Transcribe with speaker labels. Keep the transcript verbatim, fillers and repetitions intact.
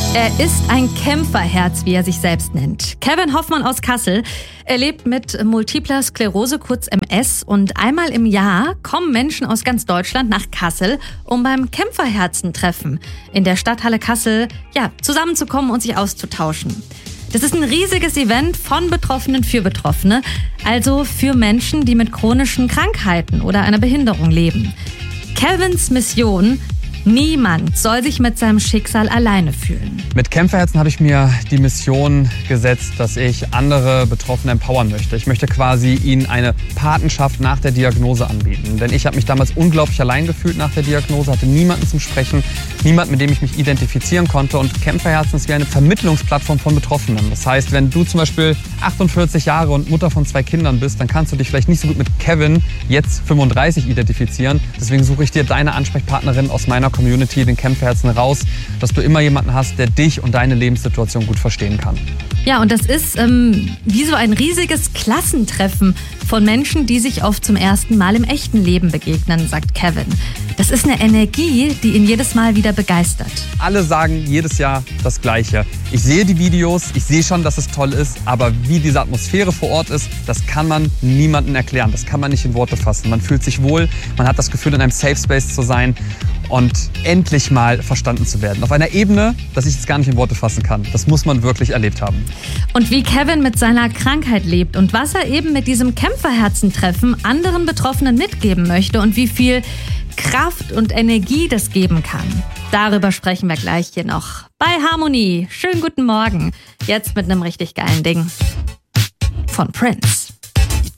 Speaker 1: Er ist ein Kämpferherz, wie er sich selbst nennt. Kevin Hoffmann aus Kassel. Er lebt mit multipler Sklerose, kurz M S. Und einmal im Jahr kommen Menschen aus ganz Deutschland nach Kassel, um beim Kämpferherzen-Treffen in der Stadthalle Kassel ja, zusammenzukommen und sich auszutauschen. Das ist ein riesiges Event von Betroffenen für Betroffene, also für Menschen, die mit chronischen Krankheiten oder einer Behinderung leben. Kevins Mission: Niemand soll sich mit seinem Schicksal alleine fühlen.
Speaker 2: Mit Kämpferherzen habe ich mir die Mission gesetzt, dass ich andere Betroffene empowern möchte. Ich möchte quasi ihnen eine Patenschaft nach der Diagnose anbieten. Denn ich habe mich damals unglaublich allein gefühlt nach der Diagnose, hatte niemanden zum Sprechen, niemanden, mit dem ich mich identifizieren konnte. Und Kämpferherzen ist wie eine Vermittlungsplattform von Betroffenen. Das heißt, wenn du zum Beispiel achtundvierzig Jahre und Mutter von zwei Kindern bist, dann kannst du dich vielleicht nicht so gut mit Kevin, jetzt fünfunddreißig, identifizieren. Deswegen suche ich dir deine Ansprechpartnerin aus meiner Community, den Kämpferherzen, raus, dass du immer jemanden hast, der dich und deine Lebenssituation gut verstehen kann.
Speaker 1: Ja, und das ist ähm, wie so ein riesiges Klassentreffen von Menschen, die sich oft zum ersten Mal im echten Leben begegnen, sagt Kevin. Das ist eine Energie, die ihn jedes Mal wieder begeistert.
Speaker 2: Alle sagen jedes Jahr das Gleiche. Ich sehe die Videos, ich sehe schon, dass es toll ist, aber wie diese Atmosphäre vor Ort ist, das kann man niemandem erklären. Das kann man nicht in Worte fassen. Man fühlt sich wohl, man hat das Gefühl, in einem Safe Space zu sein und endlich mal verstanden zu werden. Auf einer Ebene, dass ich es gar nicht in Worte fassen kann. Das muss man wirklich erlebt haben.
Speaker 1: Und wie Kevin mit seiner Krankheit lebt und was er eben mit diesem Kämpferherzentreffen anderen Betroffenen mitgeben möchte und wie viel Kraft und Energie das geben kann. Darüber sprechen wir gleich hier noch bei Harmonie. Schönen guten Morgen. Jetzt mit einem richtig geilen Ding von Prince.